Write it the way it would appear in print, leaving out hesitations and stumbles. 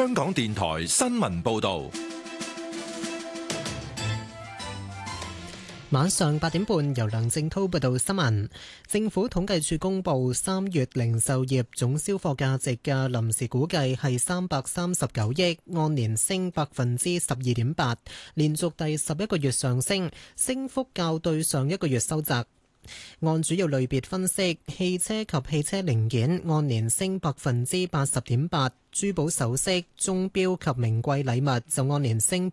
香港電台新聞報道。 晚上8點半，由梁正濤報道新聞。政府統計處公布3月零售業總銷貨價值嘅臨時估計係339億，按年升12.8%，連續第11個月上升，升幅較對上一個月收窄。按主要類別分析，汽車及汽車零件按年升80.8%，珠寶首飾、鐘錶及名貴禮物就按年升